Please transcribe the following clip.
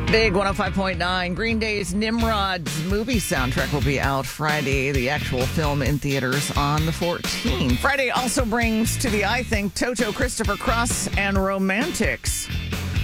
Big 105.9. Green Day's Nimrod's movie soundtrack will be out Friday. The actual film in theaters on the 14th. Friday also brings to the I Think Toto, Christopher Cross, and Romantics.